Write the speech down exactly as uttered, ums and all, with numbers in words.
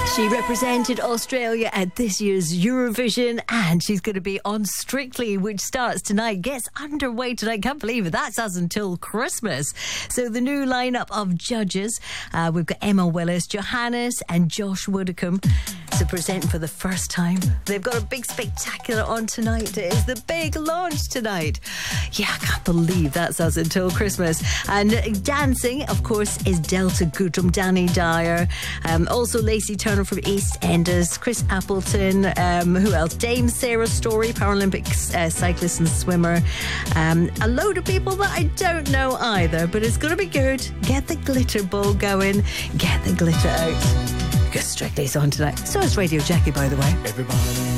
She represented Australia at this year's Eurovision, and she's going to be on Strictly, which starts tonight, gets underway tonight. Can't believe it. That's us until Christmas. So the new lineup of judges, uh, we've got Emma Willis, Johannes and Josh Woodacombe to present for the first time. They've got a big spectacular on tonight. It is the big launch tonight. Yeah, I can't believe that's us until Christmas. And dancing, of course, is Delta Goodrum, Danny Dyer, um, also Lacey Turner from EastEnders, Chris Appleton, um, who else? Dame Sarah Story, Paralympic uh, cyclist and swimmer. Um, a load of people that I don't know either, but it's going to be good. Get the glitter ball going. Get the glitter out. Because Strictly's on tonight. So is Radio Jackie, by the way. Everybody